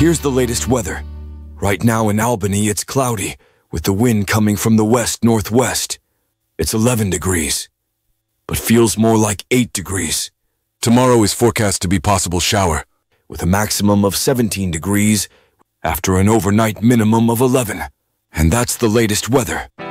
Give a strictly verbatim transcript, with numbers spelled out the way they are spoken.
Here's the latest weather. Right now in Albany, it's cloudy, with the wind coming from the west-northwest. It's eleven degrees, but feels more like eight degrees. Tomorrow is forecast to be possible shower, with a maximum of seventeen degrees after an overnight minimum of eleven. And that's the latest weather.